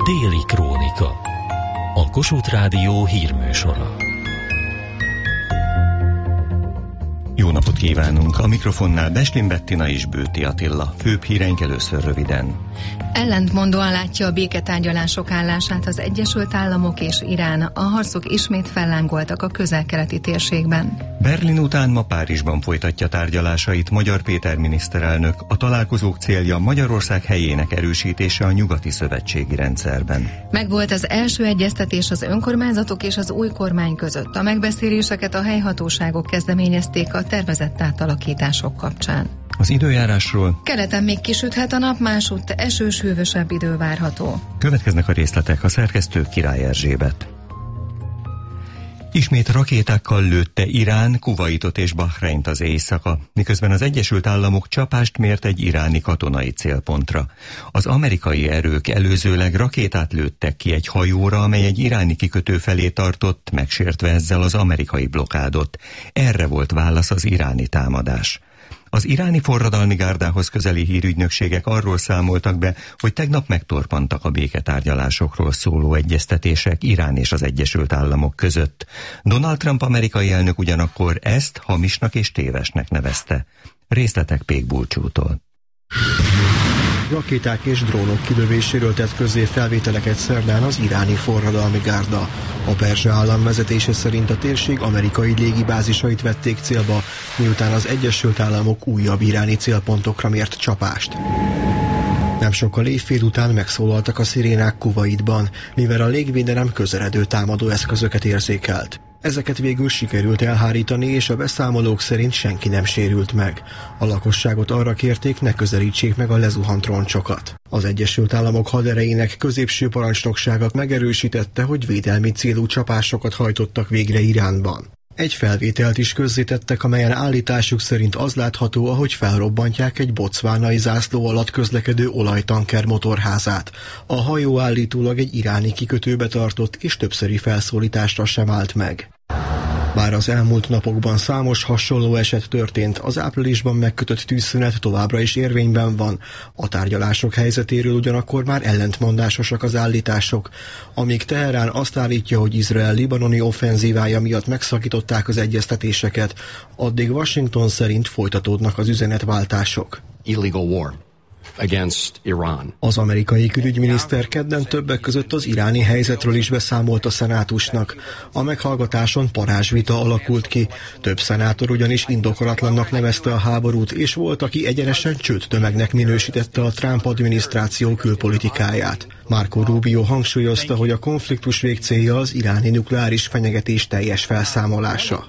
Déli Krónika. A Kossuth Rádió hírműsora. Jó napot kívánunk! A mikrofonnál Beslin Bettina és Bőti Attila. Főbb híreink először röviden. Ellentmondóan látja a béketárgyalások állását az Egyesült Államok és Irán. A harcok ismét fellángoltak a közel-keleti térségben. Berlin után ma Párizsban folytatja tárgyalásait Magyar Péter miniszterelnök. A találkozók célja Magyarország helyének erősítése a nyugati szövetségi rendszerben. Megvolt az első egyeztetés az önkormányzatok és az új kormány között. A megbeszéléseket a helyhatóságok kezdeményezték a tervezett átalakítások kapcsán. Az időjárásról: keleten még kisüthet a nap, másutt esős, hűvösebb idő várható. Következnek a részletek, a szerkesztő Király Erzsébet. Ismét rakétákkal lőtte Irán Kuvaitot és Bahreint az éjszaka, miközben az Egyesült Államok csapást mért egy iráni katonai célpontra. Az amerikai erők előzőleg rakétát lőttek ki egy hajóra, amely egy iráni kikötő felé tartott, megsértve ezzel az amerikai blokádot. Erre volt válasz az iráni támadás. Az iráni forradalmi gárdához közeli hírügynökségek arról számoltak be, hogy tegnap megtorpantak a béketárgyalásokról szóló egyeztetések Irán és az Egyesült Államok között. Donald Trump amerikai elnök ugyanakkor ezt hamisnak és tévesnek nevezte. Részletek Pék Bulcsútól. Rakéták és drónok kilövéséről tett közzé felvételeket szerdán az iráni forradalmi gárda. A perzsa állam vezetése szerint a térség amerikai légibázisait vették célba, miután az Egyesült Államok újabb iráni célpontokra mért csapást. Nem sokkal éjfél után megszólaltak a szirénák Kuvaitban, mivel a légvédelem közeledő támadó eszközöket érzékelt. Ezeket végül sikerült elhárítani, és a beszámolók szerint senki nem sérült meg. A lakosságot arra kérték, ne közelítsék meg a lezuhant roncsokat. Az Egyesült Államok haderejének középső parancsnoksága megerősítette, hogy védelmi célú csapásokat hajtottak végre Iránban. Egy felvételt is közzétettek, amelyen állításuk szerint az látható, ahogy felrobbantják egy bocvánai zászló alatt közlekedő olajtanker motorházát. A hajó állítólag egy iráni kikötőbe tartott, és többszöri felszólításra sem állt meg. Bár az elmúlt napokban számos hasonló eset történt, az áprilisban megkötött tűzszünet továbbra is érvényben van. A tárgyalások helyzetéről ugyanakkor már ellentmondásosak az állítások. Amíg Teherán azt állítja, hogy Izrael libanoni offenzívája miatt megszakították az egyeztetéseket, addig Washington szerint folytatódnak az üzenetváltások. Illegal war against Iran. Az amerikai külügyminiszter kedden többek között az iráni helyzetről is beszámolt a szenátusnak. A meghallgatáson parázsvita alakult ki. Több szenátor ugyanis indokolatlannak nevezte a háborút, és volt, aki egyenesen csődtömegnek minősítette a Trump adminisztráció külpolitikáját. Marco Rubio hangsúlyozta, hogy a konfliktus végcélja az iráni nukleáris fenyegetés teljes felszámolása.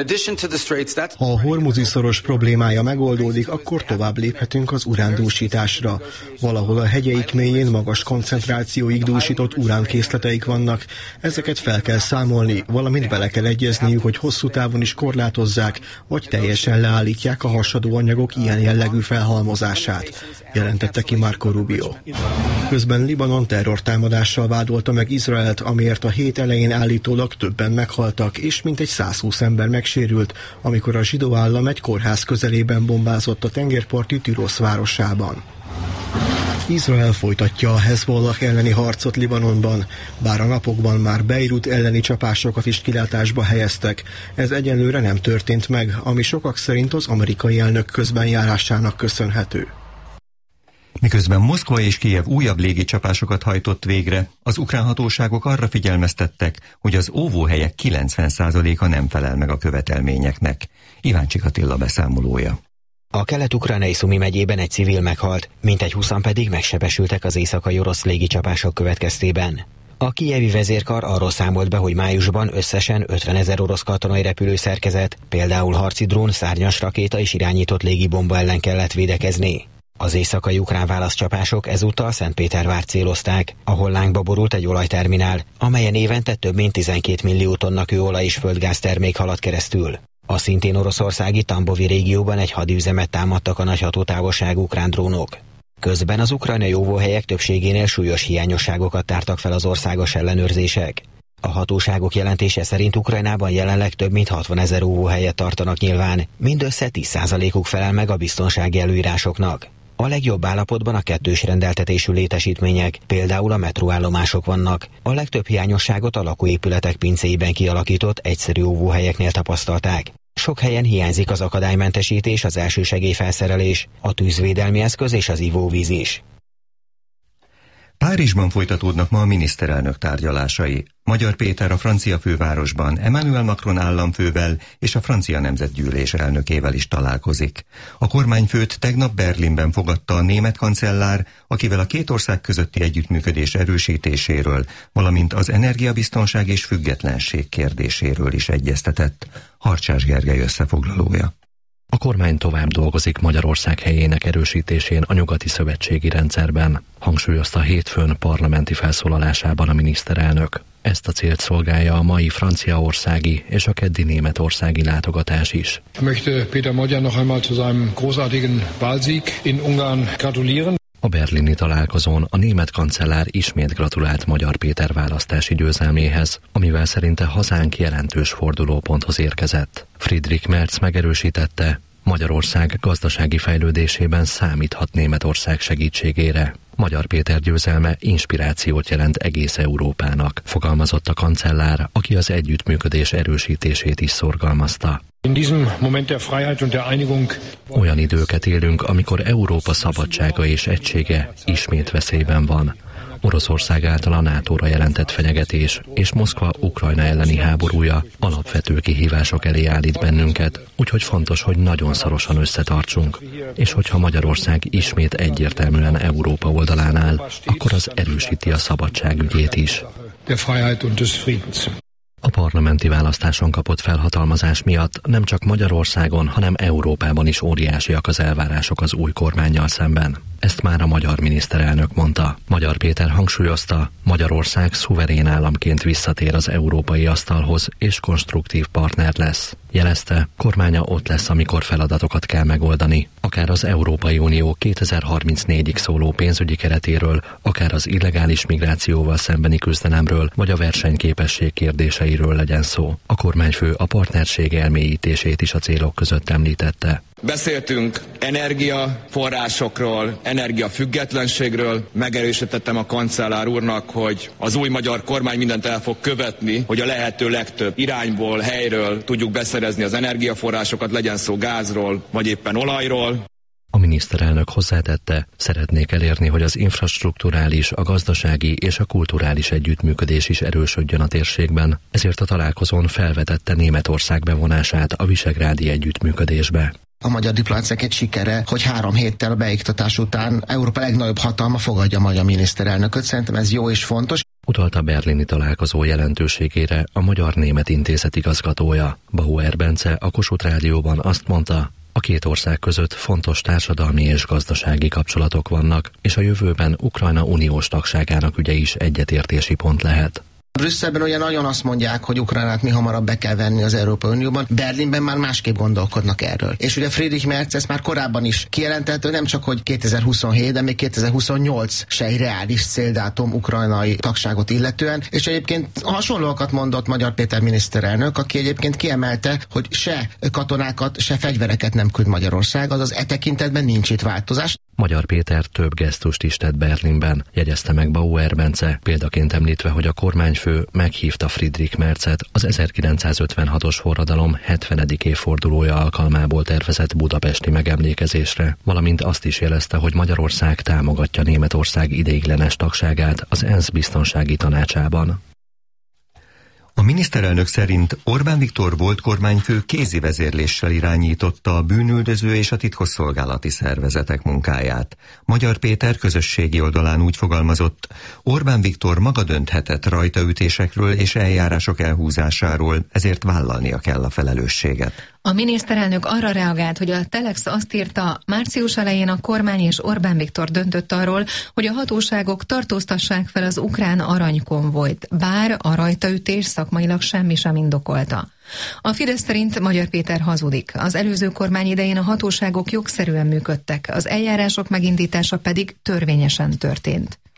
Ha a Hormuzi-szoros problémája megoldódik, akkor tovább léphetünk az urándúsításra. Valahol a hegyeik mélyén magas koncentrációig dúsított uránkészleteik vannak. Ezeket fel kell számolni, valamint bele kell egyezniük, hogy hosszú távon is korlátozzák, vagy teljesen leállítják a hasadó anyagok ilyen jellegű felhalmozását, jelentette ki Marco Rubio. Közben Libanon terrortámadással vádolta meg Izraelt, amiért a hét elején állítólag többen meghaltak, és mintegy 120 ember megsérült, amikor a zsidó állam egy kórház közelében bombázott a tengerparti Türosz városában. Izrael folytatja a Hezbollah elleni harcot Libanonban, bár a napokban már Beirut elleni csapásokat is kilátásba helyeztek. Ez egyelőre nem történt meg, ami sokak szerint az amerikai elnök közbenjárásának köszönhető. Miközben Moszkva és Kijev újabb légicsapásokat hajtott végre, az ukrán hatóságok arra figyelmeztettek, hogy az óvóhelyek 90%-a nem felel meg a követelményeknek. Iváncsik Attila beszámolója. A kelet-ukrajnai Szumi megyében egy civil meghalt, mintegy 20-an pedig megsebesültek az éjszakai orosz légicsapások következtében. A kijevi vezérkar arról számolt be, hogy májusban összesen 50 000 orosz katonai repülőszerkezet, például harci drón, szárnyas rakéta és irányított légibomba ellen kellett védekezni. Az éjszakai ukrán válaszcsapások ezúttal Szentpétervárt célozták, ahol lángba borult egy olajterminál, amelyen évente több mint 12 millió tonna kőolaj és földgáz termék halad keresztül. A szintén oroszországi Tambovi régióban egy hadiüzemet támadtak a nagy hatótávolságú ukrán drónok. Közben az ukrajnai óvóhelyek többségénél súlyos hiányosságokat tártak fel az országos ellenőrzések. A hatóságok jelentése szerint Ukrajnában jelenleg több mint 60 000 óvóhelyet tartanak nyilván, mindössze 10%-uk felel meg a biztonsági előírásoknak. A legjobb állapotban a kettős rendeltetésű létesítmények, például a metróállomások vannak. A legtöbb hiányosságot a lakóépületek pincéiben kialakított egyszerű óvóhelyeknél tapasztalták. Sok helyen hiányzik az akadálymentesítés, az elsősegélyfelszerelés, a tűzvédelmi eszköz és az ivóvíz is. Párizsban folytatódnak ma a miniszterelnök tárgyalásai. Magyar Péter a francia fővárosban Emmanuel Macron államfővel és a francia nemzetgyűlés elnökével is találkozik. A kormányfőt tegnap Berlinben fogadta a német kancellár, akivel a két ország közötti együttműködés erősítéséről, valamint az energiabiztonság és függetlenség kérdéséről is egyeztetett. Harcsás Gergely összefoglalója. A kormány tovább dolgozik Magyarország helyének erősítésén a nyugati szövetségi rendszerben, hangsúlyozta hétfőn parlamenti felszólalásában a miniszterelnök. Ezt a célt szolgálja a mai franciaországi és a keddi németországi látogatás is. Ich möchte Peter Magyar noch einmal zu seinem großartigen Wahlsieg in Ungarn gratulieren. A berlini találkozón a német kancellár ismét gratulált Magyar Péter választási győzelméhez, amivel szerinte hazánk jelentős fordulóponthoz érkezett. Friedrich Merz megerősítette, Magyarország gazdasági fejlődésében számíthat Németország segítségére. Magyar Péter győzelme inspirációt jelent egész Európának, fogalmazott a kancellár, aki az együttműködés erősítését is szorgalmazta. Olyan időket élünk, amikor Európa szabadsága és egysége ismét veszélyben van. Oroszország által a NATO-ra jelentett fenyegetés és Moszkva Ukrajna elleni háborúja alapvető kihívások elé állít bennünket, úgyhogy fontos, hogy nagyon szorosan összetartsunk, és hogyha Magyarország ismét egyértelműen Európa oldalán áll, akkor az erősíti a szabadság ügyét is. A parlamenti választáson kapott felhatalmazás miatt nem csak Magyarországon, hanem Európában is óriásiak az elvárások az új kormánnyal szemben. Ezt már a magyar miniszterelnök mondta. Magyar Péter hangsúlyozta, Magyarország szuverén államként visszatér az európai asztalhoz és konstruktív partner lesz. Jelezte, kormánya ott lesz, amikor feladatokat kell megoldani, akár az Európai Unió 2034-ig szóló pénzügyi keretéről, akár az illegális migrációval szembeni küzdelemről, vagy a versenyképesség kérdéseiről legyen szó. A kormányfő a partnerség elmélyítését is a célok között említette. Beszéltünk energiaforrásokról, energiafüggetlenségről. Megerősítettem a kancellár úrnak, hogy az új magyar kormány mindent el fog követni, hogy a lehető legtöbb irányból, helyről tudjuk beszerezni az energiaforrásokat, legyen szó gázról, vagy éppen olajról. A miniszterelnök hozzátette, szeretnék elérni, hogy az infrastrukturális, a gazdasági és a kulturális együttműködés is erősödjön a térségben, ezért a találkozón felvetette Németország bevonását a visegrádi együttműködésbe. A magyar diplomáciák egy sikere, hogy 3 héttel a beiktatás után Európa legnagyobb hatalma fogadja a magyar miniszterelnököt. Szerintem ez jó és fontos. Utalta berlini találkozó jelentőségére a Magyar-Német Intézet igazgatója. Bauer Bence a Kossuth Rádióban azt mondta, a két ország között fontos társadalmi és gazdasági kapcsolatok vannak, és a jövőben Ukrajna uniós tagságának ügye is egyetértési pont lehet. Brüsszelben ugye nagyon azt mondják, hogy Ukrajnát mi hamarabb be kell venni az Európai Unióban, Berlinben már másképp gondolkodnak erről. És ugye Friedrich Merz ezt már korábban is kijelentette, nem csak, hogy 2027, de még 2028 se egy reális céldátum ukrajnai tagságot illetően, és egyébként hasonlóakat mondott Magyar Péter miniszterelnök, aki egyébként kiemelte, hogy se katonákat, se fegyvereket nem küld Magyarország, azaz e tekintetben nincs itt változás. Magyar Péter több gesztust is tett Berlinben, jegyezte meg Bauer Bence, példaként említve, hogy a kormányfő meghívta Friedrich Merzet az 1956-os forradalom 70. évfordulója alkalmából tervezett budapesti megemlékezésre, valamint azt is jelezte, hogy Magyarország támogatja Németország ideiglenes tagságát az ENSZ biztonsági tanácsában. A miniszterelnök szerint Orbán Viktor volt kormányfő kézi vezérléssel irányította a bűnüldöző és a titkosszolgálati szervezetek munkáját. Magyar Péter közösségi oldalán úgy fogalmazott, Orbán Viktor maga dönthetett rajtaütésekről és eljárások elhúzásáról, ezért vállalnia kell a felelősséget. A miniszterelnök arra reagált, hogy a Telex azt írta, március elején a kormány és Orbán Viktor döntött arról, hogy a hatóságok tartóztassák fel az ukrán aranykonvojt, bár a rajtaütés szakmailag semmi sem indokolta. A Fidesz szerint Magyar Péter hazudik. Az előző kormány idején a hatóságok jogszerűen működtek, az eljárások megindítása pedig törvényesen történt.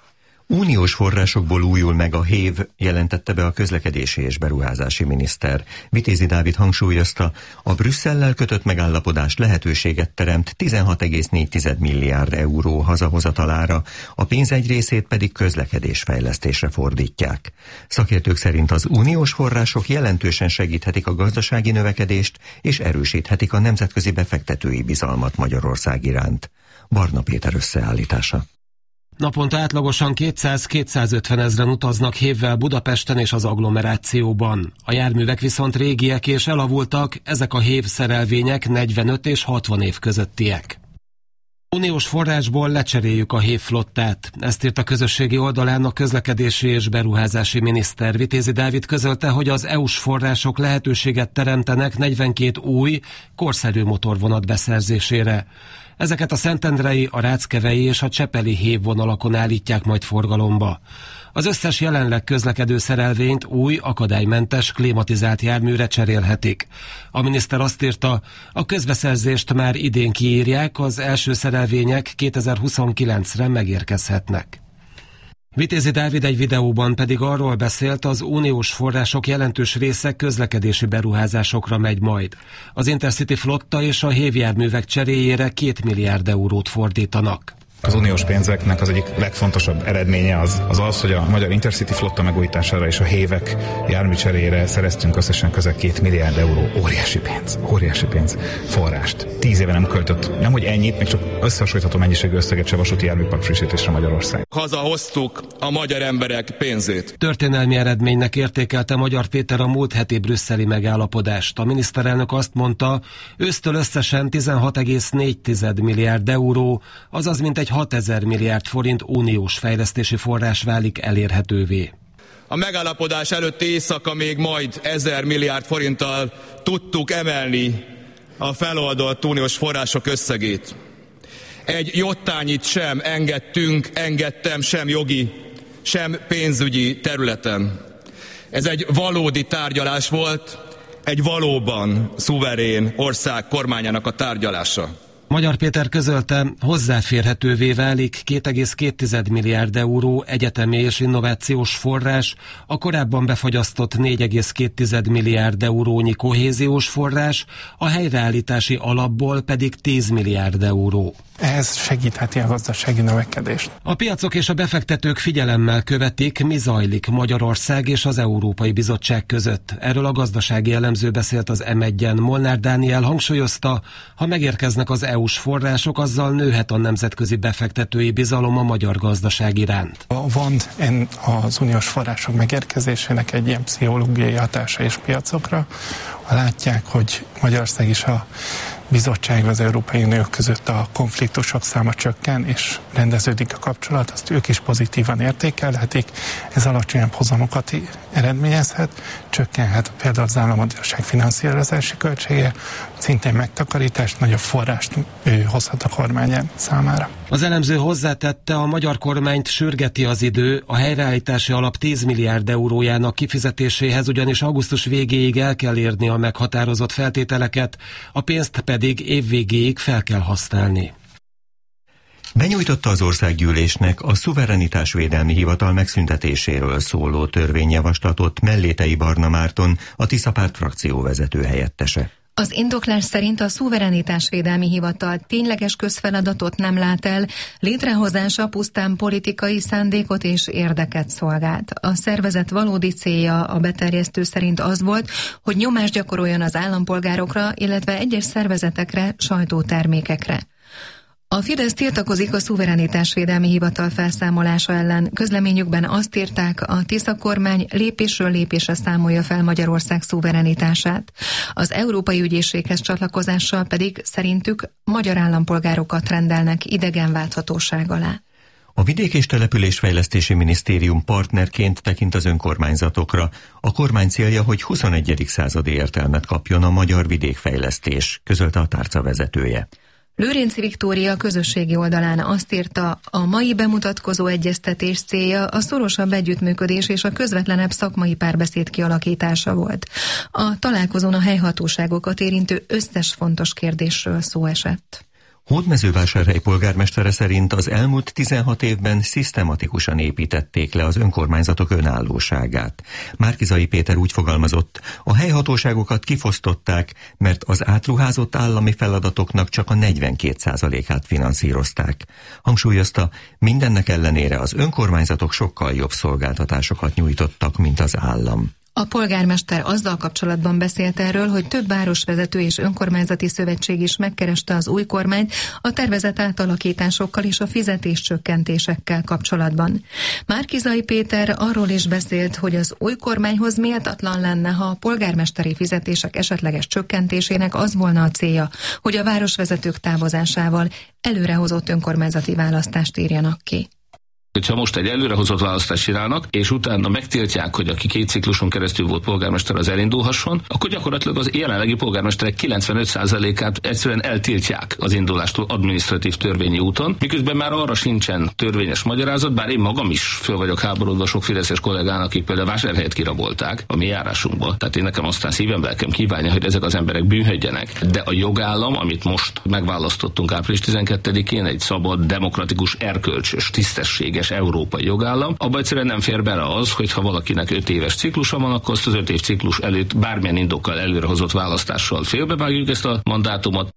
Uniós forrásokból újul meg a HÉV, jelentette be a közlekedési és beruházási miniszter. Vitézi Dávid hangsúlyozta, a Brüsszellel kötött megállapodás lehetőséget teremt 16,4 milliárd euró hazahozatalára, a pénz egy részét pedig közlekedésfejlesztésre fordítják. Szakértők szerint az uniós források jelentősen segíthetik a gazdasági növekedést és erősíthetik a nemzetközi befektetői bizalmat Magyarország iránt. Barna Péter összeállítása. Naponta átlagosan 200-250 ezren utaznak hévvel Budapesten és az agglomerációban. A járművek viszont régiek és elavultak, ezek a hév szerelvények 45 és 60 év közöttiek. Uniós forrásból lecseréljük a hév flottát. Ezt írt a közösségi oldalán a közlekedési és beruházási miniszter. Vitézi Dávid közölte, hogy az EU-s források lehetőséget teremtenek 42 új, korszerű motorvonat beszerzésére. Ezeket a szentendrei, a ráckevei és a csepeli hévvonalakon állítják majd forgalomba. Az összes jelenleg közlekedő szerelvényt új, akadálymentes, klimatizált járműre cserélhetik. A miniszter azt írta, a közbeszerzést már idén kiírják, az első szerelvények 2029-re megérkezhetnek. Vitézi Dávid egy videóban pedig arról beszélt, az uniós források jelentős része közlekedési beruházásokra megy majd. Az Intercity flotta és a hévjárművek cseréjére 2 milliárd eurót fordítanak. Az uniós pénzeknek az egyik legfontosabb eredménye az, hogy a magyar Intercity flotta megújítására és a hévek járműcserére szereztünk összesen közel 2 milliárd euró. Óriási pénz forrást. 10 éve nem költött, nemhogy ennyit, még csak összehasonlítható mennyiségű összeget se vasúti járműpark frissítésre Magyarország. Hazahoztuk a magyar emberek pénzét. Történelmi eredménynek értékelte Magyar Péter a múlt heti brüsszeli megállapodást. A miniszterelnök azt mondta, ősztől összesen 16,4 milliárd euró, azaz mintegy 6000 milliárd forint uniós fejlesztési forrás válik elérhetővé. A megállapodás előtti éjszaka még majd 1000 milliárd forinttal tudtuk emelni a feloldott uniós források összegét. Egy jottányit sem engedtem sem jogi, sem pénzügyi területen. Ez egy valódi tárgyalás volt, egy valóban szuverén ország kormányának a tárgyalása. Magyar Péter közölte, hozzáférhetővé válik 2,2 milliárd euró egyetemi és innovációs forrás, a korábban befagyasztott 4,2 milliárd eurónyi kohéziós forrás, a helyreállítási alapból pedig 10 milliárd euró. Ez segítheti a gazdasági növekedést. A piacok és a befektetők figyelemmel követik, mi zajlik Magyarország és az Európai Bizottság között. Erről a gazdasági elemző beszélt az M1-en. Molnár Dániel hangsúlyozta, ha megérkeznek az EU-s források, azzal nőhet a nemzetközi befektetői bizalom a magyar gazdaság iránt. Van az uniós források megérkezésének egy ilyen pszichológiai hatása és piacokra. Látják, hogy Magyarország is a bizottság az Európai Unió között a konfliktusok száma csökken, és rendeződik a kapcsolat, azt ők is pozitívan értékelhetik. Ez alacsonyabb hozamokat eredményezhet, csökkenhet például az államadósság finanszírozási költsége, szintén megtakarítást, nagyobb forrást hozhat a kormány számára. Az elemző hozzátette, a magyar kormányt sürgeti az idő, a helyreállítási alap 10 milliárd eurójának kifizetéséhez ugyanis augusztus végéig el kell érni a meghatározott feltételeket, a pénzt pedig évvégéig fel kell használni. Benyújtotta az országgyűlésnek a szuverenitásvédelmi hivatal megszüntetéséről szóló törvényjavaslatot Mellétei Barna Márton, a Tisza Párt frakcióvezető helyettese. Az indoklás szerint a szuverenitásvédelmi hivatal tényleges közfeladatot nem lát el, létrehozása pusztán politikai szándékot és érdeket szolgált. A szervezet valódi célja a beterjesztő szerint az volt, hogy nyomást gyakoroljon az állampolgárokra, illetve egyes szervezetekre, sajtótermékekre. A Fidesz tiltakozik a szuverenitásvédelmi hivatal felszámolása ellen. Közleményükben azt írták, a Tisza kormány lépésről lépésre számolja fel Magyarország szuverenitását. Az Európai Ügyészséghez csatlakozással pedig szerintük magyar állampolgárokat rendelnek idegenválthatóság alá. A Vidék- és Településfejlesztési Minisztérium partnerként tekint az önkormányzatokra. A kormány célja, hogy 21. századi értelmet kapjon a magyar vidékfejlesztés, közölte a tárca vezetője. Lőrinci Viktória közösségi oldalán azt írta, a mai bemutatkozó egyeztetés célja a szorosabb együttműködés és a közvetlenebb szakmai párbeszéd kialakítása volt. A találkozón a helyhatóságokat érintő összes fontos kérdésről szó esett. Hódmezővásárhely polgármestere szerint az elmúlt 16 évben szisztematikusan építették le az önkormányzatok önállóságát. Márki-Zay Péter úgy fogalmazott, a helyhatóságokat kifosztották, mert az átruházott állami feladatoknak csak a 42%-át finanszírozták. Hangsúlyozta, mindennek ellenére az önkormányzatok sokkal jobb szolgáltatásokat nyújtottak, mint az állam. A polgármester azzal kapcsolatban beszélt erről, hogy több városvezető és önkormányzati szövetség is megkereste az új kormányt a tervezett átalakításokkal és a fizetéscsökkentésekkel kapcsolatban. Márki-Zay Péter arról is beszélt, hogy az új kormányhoz méltatlan lenne, ha a polgármesteri fizetések esetleges csökkentésének az volna a célja, hogy a városvezetők távozásával előrehozott önkormányzati választást írjanak ki. Hogyha most egy előrehozott választást csinálnak, és utána megtiltják, hogy aki 2 cikluson keresztül volt polgármester, az elindulhasson, akkor gyakorlatilag az jelenlegi polgármesterek 95%-át egyszerűen eltiltják az indulástól adminisztratív törvényi úton, miközben már arra sincsen törvényes magyarázat, bár én magam is föl vagyok háborodva sok fideszes kollégának, akik például Vásárhelyet kirabolták a mi járásunkból. Tehát én nekem aztán szívem, lelkem kívánja, hogy ezek az emberek bűnhődjenek. De a jogállam, amit most megválasztottunk április 12-én, egy szabad, demokratikus, erkölcsös, tisztességes európai jogállam, abban egyszerűen nem fér bele az, hogy ha valakinek 5 éves ciklusa van, akkor azt az 5 év ciklus előtt bármilyen indokkal előrehozott választással félbevágjuk ezt a mandátumot.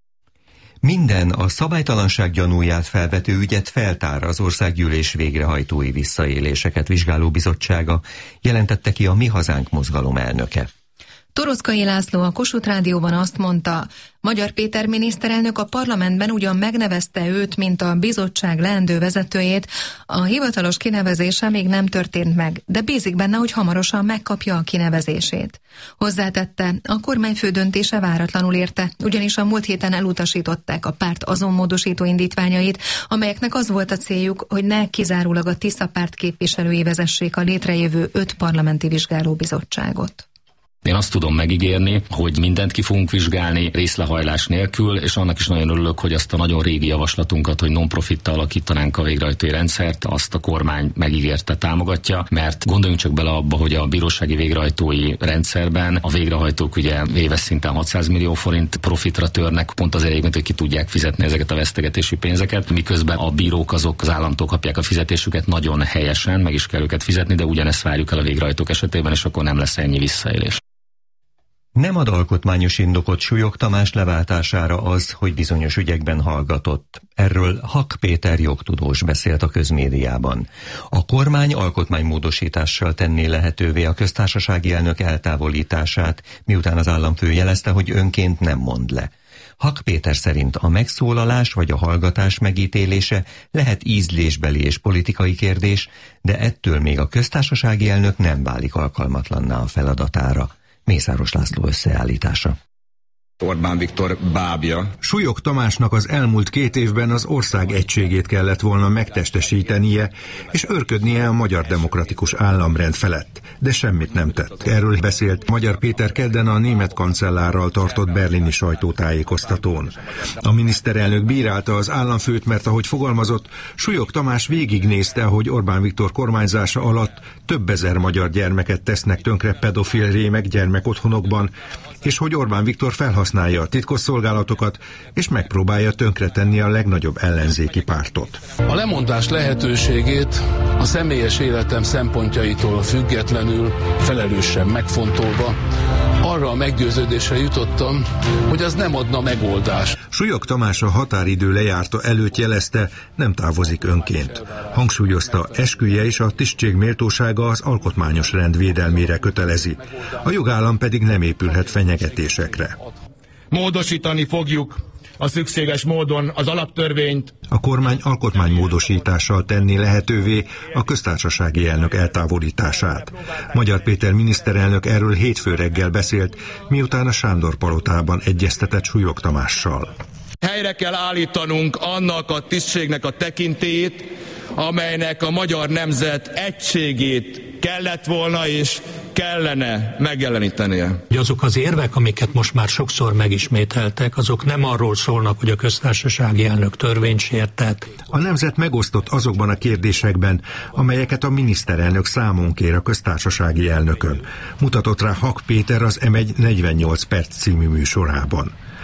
Minden a szabálytalanság gyanúját felvető ügyet feltár az Országgyűlés végrehajtói visszaéléseket vizsgáló bizottsága, jelentette ki a Mi Hazánk mozgalom elnöke. Toroczkai László a Kossuth Rádióban azt mondta, Magyar Péter miniszterelnök a parlamentben ugyan megnevezte őt, mint a bizottság leendő vezetőjét, a hivatalos kinevezése még nem történt meg, de bízik benne, hogy hamarosan megkapja a kinevezését. Hozzátette, a kormányfő döntése váratlanul érte, ugyanis a múlt héten elutasították a párt azon módosító indítványait, amelyeknek az volt a céljuk, hogy ne kizárólag a Tisza párt képviselői vezessék a létrejövő 5 parlamenti vizsgálóbizottságot. Én azt tudom megígérni, hogy mindent ki fogunk vizsgálni részlehajlás nélkül, és annak is nagyon örülök, hogy azt a nagyon régi javaslatunkat, hogy non-profittal alakítanánk a végrehajtói rendszert, azt a kormány megígérte, támogatja, mert gondoljunk csak bele abba, hogy a bírósági végrehajtói rendszerben a végrehajtók ugye éves szinten 600 millió forint profitra törnek, pont az egyébként, hogy ki tudják fizetni ezeket a vesztegetési pénzeket, miközben a bírók azok az államtól kapják a fizetésüket nagyon helyesen, meg is kell őket fizetni, de ugyanezt várjuk el a végrehajtók esetében, és akkor nem lesz ennyi visszaélés. Nem ad alkotmányos indokot Súlyog Tamás leváltására az, hogy bizonyos ügyekben hallgatott. Erről Hak Péter jogtudós beszélt a közmédiában. A kormány alkotmánymódosítással tenné lehetővé a köztársasági elnök eltávolítását, miután az államfő jelezte, hogy önként nem mond le. Hak Péter szerint a megszólalás vagy a hallgatás megítélése lehet ízlésbeli és politikai kérdés, de ettől még a köztársasági elnök nem válik alkalmatlanná a feladatára. Mészáros László összeállítása. Orbán Viktor bábja. Súlyog Tamásnak az elmúlt 2 évben az ország egységét kellett volna megtestesítenie, és őrködnie a magyar demokratikus államrend felett, de semmit nem tett. Erről beszélt Magyar Péter kedden a német kancellárral tartott berlini sajtótájékoztatón. A miniszterelnök bírálta az államfőt, mert ahogy fogalmazott, Súlyog Tamás végignézte, hogy Orbán Viktor kormányzása alatt több ezer magyar gyermeket tesznek tönkre pedofil rémek gyermekotthonokban, és hogy Orbán Viktor felhasználja a titkosszolgálatokat, és megpróbálja tönkretenni a legnagyobb ellenzéki pártot. A lemondás lehetőségét a személyes életem szempontjaitól függetlenül, felelősen megfontolva, arra a meggyőződésre jutottam, hogy az nem adna megoldást. Súlyog Tamás a határidő lejárta előtt jelezte, nem távozik önként. Hangsúlyozta, esküje és a tisztség méltósága az alkotmányos rend védelmére kötelezi. A jogállam pedig nem épülhet fenyegetésekre. Módosítani fogjuk a szükséges módon az alaptörvényt. A kormány alkotmánymódosítással tenné lehetővé a köztársasági elnök eltávolítását. Magyar Péter miniszterelnök erről hétfő reggel beszélt, miután a Sándor-palotában egyeztetett Súlyog Tamással. Helyre kell állítanunk annak a tisztségnek a tekintélyét, amelynek a magyar nemzet egységét kellett volna és kellene megjelenítenie. Azok az érvek, amiket most már sokszor megismételtek, azok nem arról szólnak, hogy a köztársasági elnök törvényt sértett. A nemzet megosztott azokban a kérdésekben, amelyeket a miniszterelnök számon kér a köztársasági elnökön. Mutatott rá Hak Péter az M1 48 perc című műsorában.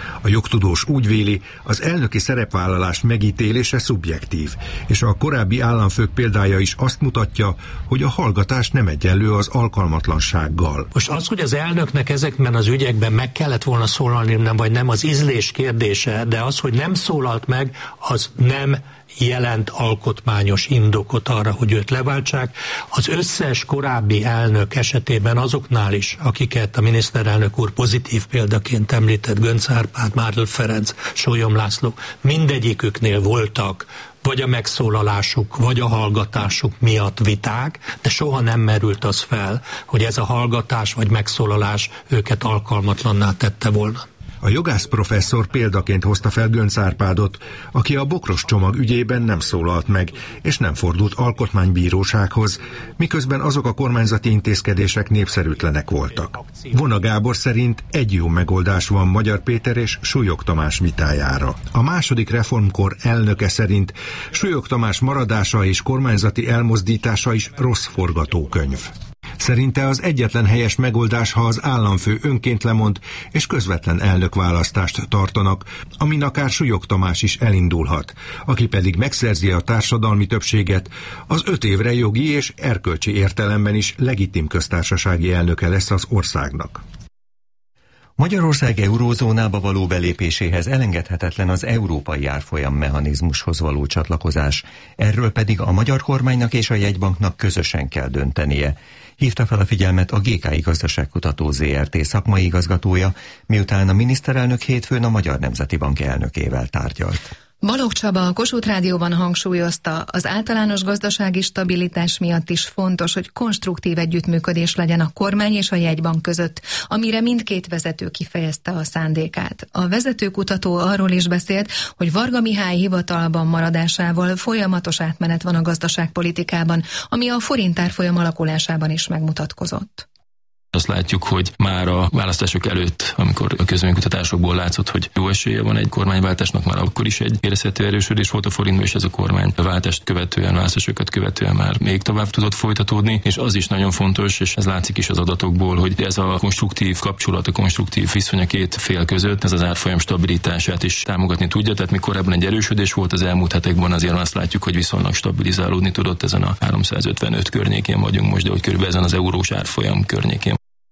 A jogtudós úgy véli, az elnöki szerepvállalás megítélése szubjektív, és a korábbi államfők példája is azt mutatja, hogy a hallgatás nem egyenlő az alkalmatlansággal. Most az, hogy az elnöknek ezekben az ügyekben meg kellett volna szólalni, nem, vagy nem, az ízlés kérdése, de az, hogy nem szólalt meg, az nem jelent alkotmányos indokot arra, hogy őt leváltsák. Az összes korábbi elnök esetében azoknál is, akiket a miniszterelnök úr pozitív példaként említett, Göncz Árpád, Márl Ferenc, Sólyom László, mindegyiküknél voltak vagy a megszólalásuk, vagy a hallgatásuk miatt viták, de soha nem merült az fel, hogy ez a hallgatás vagy megszólalás őket alkalmatlanná tette volna. A jogász professzor példaként hozta fel Göncz Árpádot, aki a bokros csomag ügyében nem szólalt meg, és nem fordult alkotmánybírósághoz, miközben azok a kormányzati intézkedések népszerűtlenek voltak. Vona Gábor szerint egy jó megoldás van Magyar Péter és Súlyog Tamás vitájára. A második reformkor elnöke szerint Súlyog Tamás maradása és kormányzati elmozdítása is rossz forgatókönyv. Szerinte az egyetlen helyes megoldás, ha az államfő önként lemond, és közvetlen elnökválasztást tartanak, amin akár Súlyog Tamás is elindulhat, aki pedig megszerzi a társadalmi többséget, az 5 évre jogi és erkölcsi értelemben is legitim köztársasági elnöke lesz az országnak. Magyarország eurózónába való belépéséhez elengedhetetlen az európai árfolyam mechanizmushoz való csatlakozás, erről pedig a magyar kormánynak és a jegybanknak közösen kell döntenie. Hívta fel a figyelmet a GKI Gazdaságkutató ZRT szakmai igazgatója, miután a miniszterelnök hétfőn a Magyar Nemzeti Bank elnökével tárgyalt. Balogh Csaba a Kossuth Rádióban hangsúlyozta, az általános gazdasági stabilitás miatt is fontos, hogy konstruktív együttműködés legyen a kormány és a jegybank között, amire mindkét vezető kifejezte a szándékát. A vezetőkutató arról is beszélt, hogy Varga Mihály hivatalban maradásával folyamatos átmenet van a gazdaságpolitikában, ami a forint árfolyam alakulásában is megmutatkozott. Azt látjuk, hogy már a választások előtt, amikor a közvéleménykutatásokból látszott, hogy jó esélye van egy kormányváltásnak, már akkor is egy érezhető erősödés volt a forintban, és ez a kormányváltást követően, választásokat követően már még tovább tudott folytatódni, és az is nagyon fontos, és ez látszik is az adatokból, hogy ez a konstruktív kapcsolat, a konstruktív viszony a két fél között, ez az árfolyam stabilitását is támogatni tudja, tehát mikor ebben egy erősödés volt az elmúlt hetekben, azért azt látjuk, hogy viszonylag stabilizálódni tudott, ezen a 355 környékén vagyunk most, de hogy körülbelül ezen az eurós árfolyam környékén.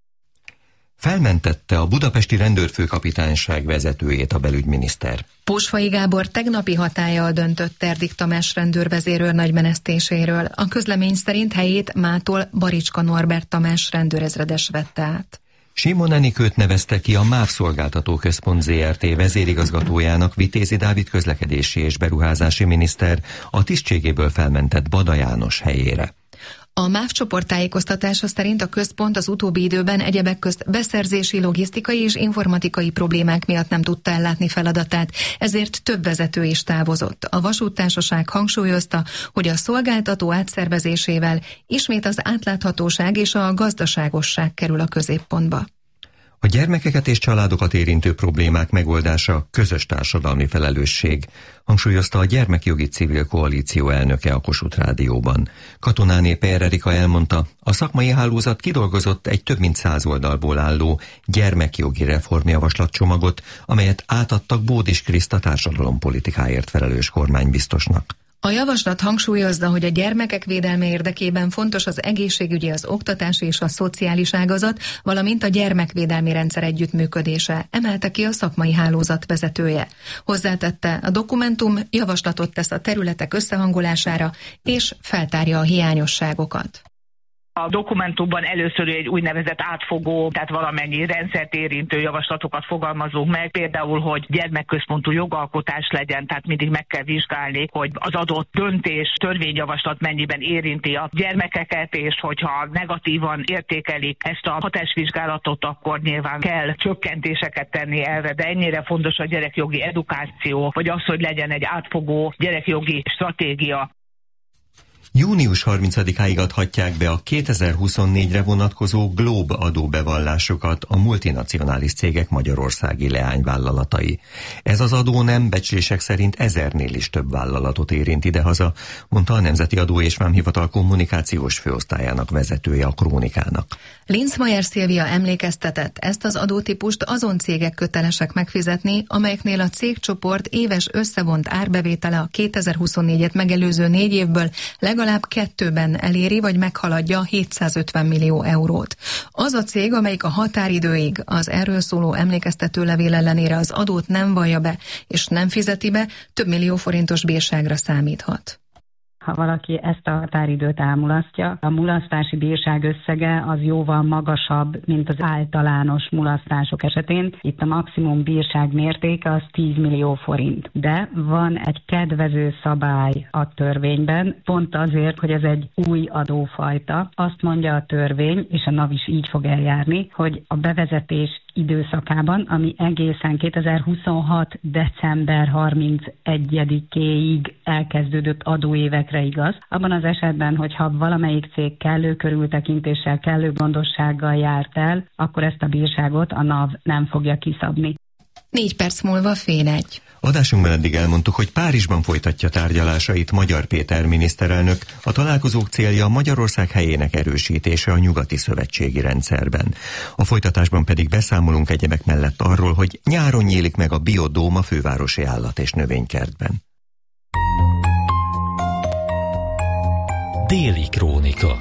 Felmentette a budapesti rendőrfőkapitányság vezetőjét a belügyminiszter. Pósfai Gábor tegnapi hatállyal döntött Terdik Tamás rendőrvezérőr nagymenesztéséről. A közlemény szerint helyét mától Baricska Norbert Tamás rendőrezredes vette át. Simon Enikőt nevezte ki a MÁV Szolgáltató Központ ZRT vezérigazgatójának Vitézi Dávid közlekedési és beruházási miniszter a tisztségéből felmentett Bada János helyére. A MÁV csoport tájékoztatása szerint a központ az utóbbi időben egyebek közt beszerzési, logisztikai és informatikai problémák miatt nem tudta ellátni feladatát, ezért több vezető is távozott. A vasúttársaság hangsúlyozta, hogy a szolgáltató átszervezésével ismét az átláthatóság és a gazdaságosság kerül a középpontba. A gyermekeket és családokat érintő problémák megoldása közös társadalmi felelősség, hangsúlyozta a Gyermekjogi Civil Koalíció elnöke a Kossuth Rádióban. Katonáné Per Erika elmondta, a szakmai hálózat kidolgozott egy több mint 100 oldalból álló gyermekjogi reformjavaslatcsomagot, amelyet átadtak Bódis Kriszta társadalompolitikáért felelős kormánybiztosnak. A javaslat hangsúlyozza, hogy a gyermekek védelme érdekében fontos az egészségügyi, az oktatási és a szociális ágazat, valamint a gyermekvédelmi rendszer együttműködése, emelte ki a szakmai hálózat vezetője. Hozzátette, a dokumentum javaslatot tesz a területek összehangolására, és feltárja a hiányosságokat. A dokumentumban először egy úgynevezett átfogó, tehát valamennyi rendszert érintő javaslatokat fogalmazunk meg, például, hogy gyermekközpontú jogalkotás legyen, tehát mindig meg kell vizsgálni, hogy az adott döntés, törvényjavaslat mennyiben érinti a gyermekeket, és hogyha negatívan értékelik ezt a hatásvizsgálatot, akkor nyilván kell csökkentéseket tenni erre, de ennyire fontos a gyerekjogi edukáció, vagy az, hogy legyen egy átfogó gyerekjogi stratégia. Június 30-áig adhatják be a 2024-re vonatkozó Globe adóbevallásokat a multinacionális cégek magyarországi leányvállalatai. Ez az adó nem becslések szerint 1000-nél is több vállalatot érint idehaza, mondta a Nemzeti Adó és Vámhivatal kommunikációs főosztályának vezetője a Krónikának. Linzmeier Szilvia emlékeztetett, ezt az adótípust azon cégek kötelesek megfizetni, amelyeknél a cégcsoport éves összevont árbevétele a 2024-et megelőző 4 évből legalább 2-ben eléri vagy meghaladja 750 millió eurót. Az a cég, amelyik a határidőig az erről szóló emlékeztető levél ellenére az adót nem vallja be és nem fizeti be, több millió forintos bírságra számíthat. Ha valaki ezt a határidőt elmulasztja, a mulasztási bírság összege az jóval magasabb, mint az általános mulasztások esetén. Itt a maximum bírság mértéke az 10 millió forint. De van egy kedvező szabály a törvényben, pont azért, hogy ez egy új adófajta. Azt mondja a törvény, és a NAV is így fog eljárni, hogy a bevezetés időszakában, ami egészen 2026. december 31-éig elkezdődött adóévekre igaz. Abban az esetben, hogyha valamelyik cég kellő körültekintéssel, kellő gondossággal járt el, akkor ezt a bírságot a NAV nem fogja kiszabni. 4 perc múlva 1:30. Adásunkban eddig elmondtuk, hogy Párizsban folytatja tárgyalásait Magyar Péter miniszterelnök. A találkozók célja Magyarország helyének erősítése a nyugati szövetségi rendszerben. A folytatásban pedig beszámolunk egyebek mellett arról, hogy nyáron nyílik meg a Biodóm a fővárosi állat- és növénykertben. Déli Krónika.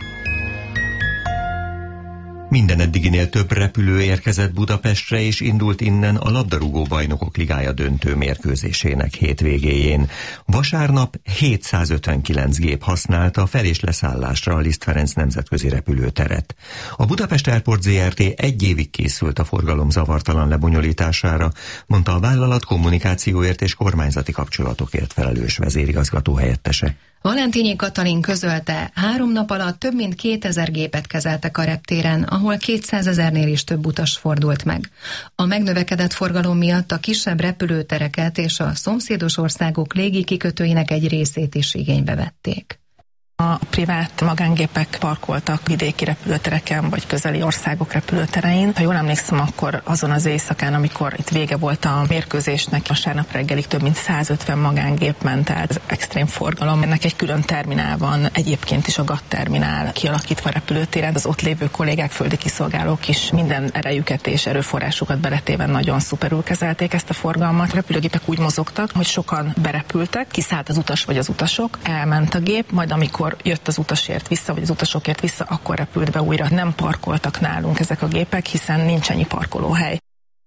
Minden eddiginél több repülő érkezett Budapestre, és indult innen a labdarúgó bajnokok ligája döntő mérkőzésének hétvégéjén. Vasárnap 759 gép használta fel- és leszállásra a Liszt Ferenc nemzetközi repülőteret. A Budapest Airport Zrt. 1 évig készült a forgalom zavartalan lebonyolítására, mondta a vállalat kommunikációért és kormányzati kapcsolatokért felelős vezérigazgató helyettese. Valentínyi Katalin közölte, 3 nap alatt több mint 2000 gépet kezeltek a reptéren, ahol 200 000-nél is több utas fordult meg. A megnövekedett forgalom miatt a kisebb repülőtereket és a szomszédos országok légikikötőinek egy részét is igénybe vették. A privát magángépek parkoltak vidéki repülőtereken, vagy közeli országok repülőterein. Ha jól emlékszem, akkor azon az éjszakán, amikor itt vége volt a mérkőzésnek, vasárnap reggelig több mint 150 magángép ment el. Ez extrém forgalom. Ennek egy külön terminál van, egyébként is a GATT terminál kialakítva a repülőtéren. Az ott lévő kollégák, földi kiszolgálók is minden erejüket és erőforrásukat beletéve nagyon szuperül kezelték ezt a forgalmat. A repülőgépek úgy mozogtak, hogy sokan berepültek, kiszállt az utas vagy az utasok, elment a gép, majd amikor jött az utasért vissza, vagy az utasokért vissza, akkor repült be újra. Nem parkoltak nálunk ezek a gépek, hiszen nincs ennyi parkolóhely.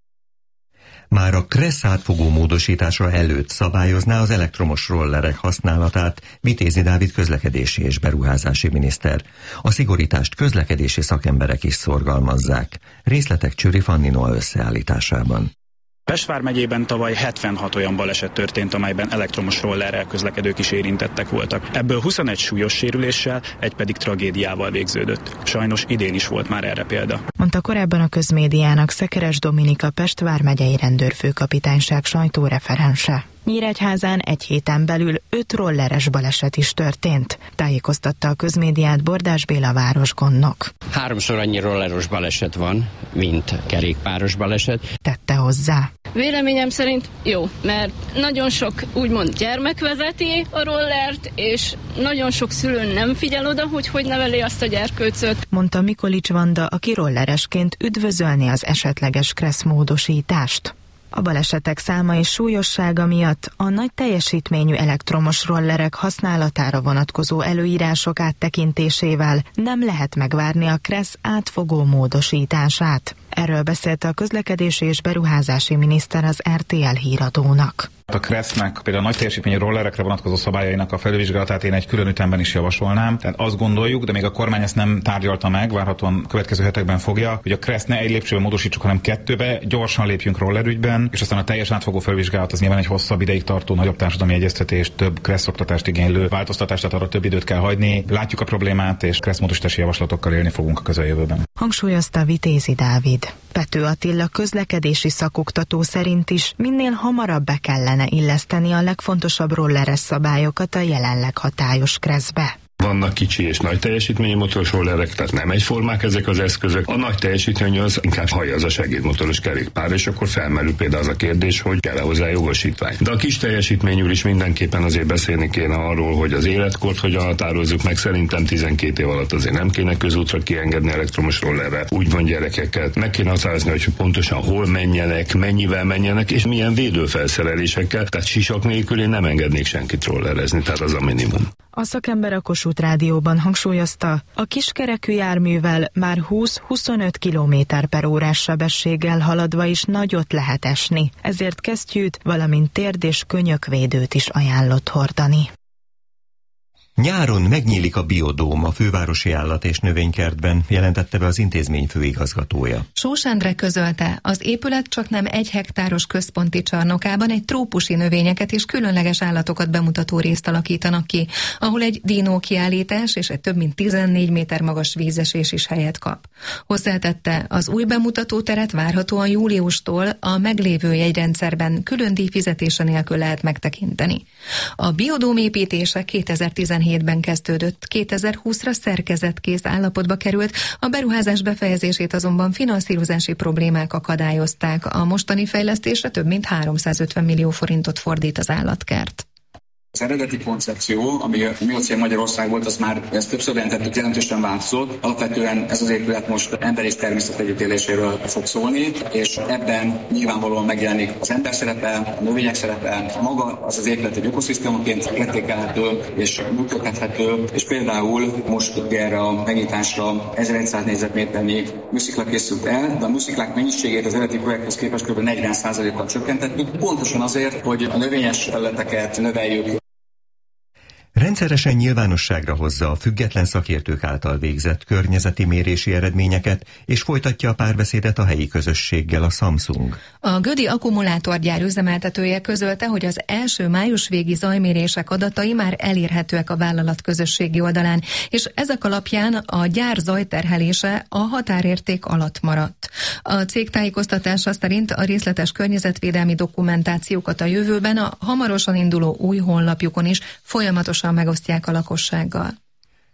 Már a KRESZ átfogó módosítása előtt szabályozná az elektromos rollerek használatát Vitézi Dávid közlekedési és beruházási miniszter. A szigorítást közlekedési szakemberek is szorgalmazzák. Részletek Csőri Fanni Noa összeállításában. Pest vármegyében tavaly 76 olyan baleset történt, amelyben elektromos rollerrel közlekedők is érintettek voltak. Ebből 21 súlyos sérüléssel, egy pedig tragédiával végződött. Sajnos idén is volt már erre példa. Mondta korábban a Közmédiának Szekeres Dominika Pest vármegyei rendőrfőkapitányság sajtóreferense. Nyíregyházán 1 héten belül 5 rolleres baleset is történt, tájékoztatta a Közmédiát Bordás Béla városgondnok. 3-szor annyi rolleros baleset van, mint kerékpáros baleset. Tette hozzá. Véleményem szerint jó, mert nagyon sok úgymond gyermek vezeti a rollert, és nagyon sok szülő nem figyel oda, hogy neveli azt a gyerkőcöt. Mondta Mikolics Vanda, aki rolleresként üdvözölni az esetleges KRESZ módosítást. A balesetek száma és súlyossága miatt a nagy teljesítményű elektromos rollerek használatára vonatkozó előírások áttekintésével nem lehet megvárni a KRESZ átfogó módosítását. Erről beszélt a közlekedési és beruházási miniszter az RTL híradónak. A KRESZ-nek például a nagy teljesítményű rollerekre vonatkozó szabályainak a felülvizsgálatát én egy külön ütemben is javasolnám. Tehát azt gondoljuk, de még a kormány ezt nem tárgyalta meg, várhatóan következő hetekben fogja, hogy a KRESZ ne egy lépcsőben módosítsuk, hanem 2-be, gyorsan lépjünk rollerügyben, és aztán a teljes átfogó felülvizsgálat az nyilván egy hosszabb ideig tartó, nagyobb társadalmi egyeztetés, több KRESZ oktatást igénylő változtatást, tehát arra több időt kell hagyni. Látjuk a problémát, és KRESZ módosítási javaslatokkal élni fogunk a közeljövőben. Hangsúlyozta Vitézi Dávid. Pető Attila közlekedési szakoktató szerint is minél hamarabb be kellene illeszteni a legfontosabb rolleres szabályokat a jelenleg hatályos KRESZ-be. Vannak kicsi és nagy teljesítményű motoros rollerek, tehát nem egyformák ezek az eszközök. A nagy teljesítményű az inkább hallja az a segédmotoros kerékpár, és akkor felmerül például az a kérdés, hogy kell-e hozzá jogosítvány. De a kis teljesítményű is mindenképpen azért beszélni kéne arról, hogy az életkort hogyan határozzuk meg. Szerintem 12 év alatt azért nem kéne közútra kiengedni elektromos rollerre. Úgy van gyerekeket. Meg kéne határozni, hogy pontosan hol menjenek, mennyivel menjenek, és milyen védőfelszerelésekkel. Tehát sisak nélkül én nem engednék senkit rollerezni, tehát az a minimum. A szakember a Kossuth Rádióban hangsúlyozta, a kiskerekű járművel már 20-25 km/órás sebességgel haladva is nagyot lehet esni, ezért kesztyűt, valamint térd- és könyökvédőt is ajánlott hordani. Nyáron megnyílik a biodóm a fővárosi állat- és növénykertben, jelentette be az intézmény főigazgatója. Sós Endre közölte, az épület csaknem 1 hektáros központi csarnokában egy trópusi növényeket és különleges állatokat bemutató részt alakítanak ki, ahol egy dinókiállítás és egy több mint 14 méter magas vízesés is helyet kap. Hozzátette, az új bemutatóteret várhatóan júliustól a meglévő jegyrendszerben külön díjfizetése nélkül lehet megtekinteni. A biodóm építése 2017-ben kezdődött, 2020-ra szerkezetkész állapotba került, a beruházás befejezését azonban finanszírozási problémák akadályozták. A mostani fejlesztésre több mint 350 millió forintot fordít az állatkert. Az eredeti koncepció, ami a Miocén Magyarország volt, az már, ezt többször jelentettük, jelentősen változott. Alapvetően ez az épület most ember és természet együttéléséről fog szólni, és ebben nyilvánvalóan megjelenik az ember szerepe, a növények szerepe, maga az épület egy ökoszisztémaként értékelhető és működtethető, és például most erre a megnyitásra 1100 négyzetméternyi műszikla készült el, de a műsziklák mennyiségét az eredeti projekthez képest kb. 40%-kal csökkentettük, pontosan azért, hogy a növényes területeket növeljük. Rendszeresen nyilvánosságra hozza a független szakértők által végzett környezeti mérési eredményeket, és folytatja a párbeszédet a helyi közösséggel a Samsung. A Gödi akkumulátorgyár üzemeltetője közölte, hogy az első május végi zajmérések adatai már elérhetőek a vállalat közösségi oldalán, és ezek alapján a gyár zajterhelése a határérték alatt maradt. A cég tájékoztatása szerint a részletes környezetvédelmi dokumentációkat a jövőben a hamarosan induló új honlapjukon is folyamatosan megosztják a lakossággal.